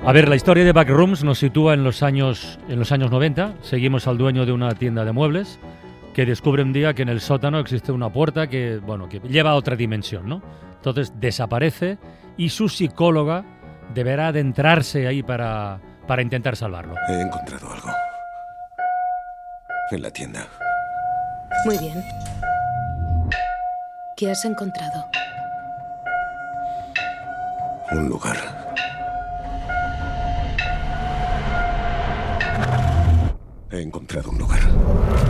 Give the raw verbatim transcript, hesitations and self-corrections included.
A ver, la historia de Backrooms nos sitúa en los años en los años noventa. Seguimos al dueño de una tienda de muebles que descubre un día que en el sótano existe una puerta que, bueno, que lleva a otra dimensión, ¿no? Entonces desaparece y su psicóloga deberá adentrarse ahí para, para intentar salvarlo. He encontrado algo. En la tienda. Muy bien. ¿Qué has encontrado? Un lugar. He encontrado un lugar.